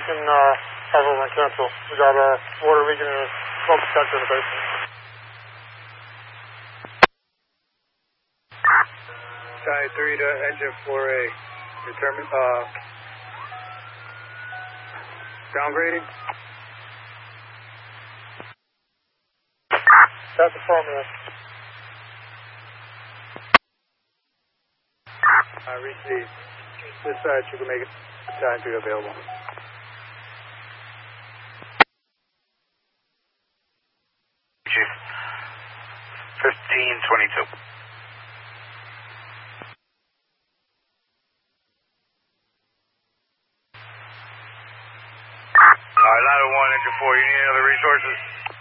can have one cancel. We got a water leak in the smoke detector in the basement. Sky 3 to engine 4A. Determine, downgrading? That's the phone, man. Receive. Dispatch, you can make it time 3 available. Chief. 1522. Ladder 1, engine 4, you need any other resources?